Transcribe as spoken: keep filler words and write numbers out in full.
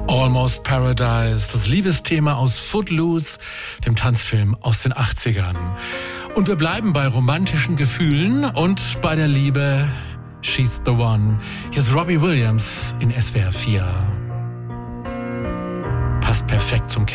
Almost Paradise, das Liebesthema aus Footloose, dem Tanzfilm aus den achtzigern. Und wir bleiben bei romantischen Gefühlen und bei der Liebe. She's the One. Hier ist Robbie Williams in S W R vier. Passt perfekt zum Kerl.